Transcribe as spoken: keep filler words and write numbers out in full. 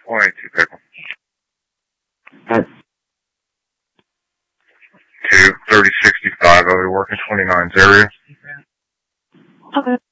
one eighty-two pickle. Okay. two thirty sixty-five, I'll be working twenty-nine's area. Okay.